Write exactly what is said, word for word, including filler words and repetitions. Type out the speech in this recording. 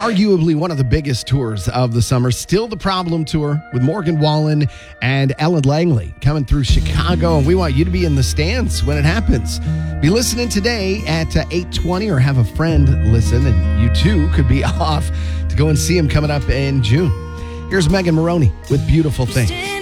arguably one of the biggest tours of the summer. Still the Problem Tour with Morgan Wallen and Ellen Langley coming through Chicago. And we want you to be in the stands when it happens. Be listening today at uh, eight twenty or have a friend listen. And you too could be off to go and see him coming up in June. Here's Megan Maroney with Beautiful Things.